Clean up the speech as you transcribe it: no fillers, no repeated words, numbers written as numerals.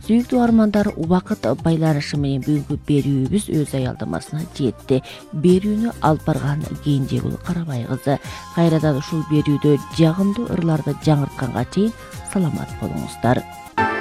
Сүйүктүү армандар, убакыт байланышы менен бүгүнкү берүүбүз өз аялдамасына жетти. Берүүнү алып барган Кенжегүл Карабай кызы. Кайрадан ушул берүүдө жагымдуу ырларды жаңыртканга чейин саламат болуңуздар.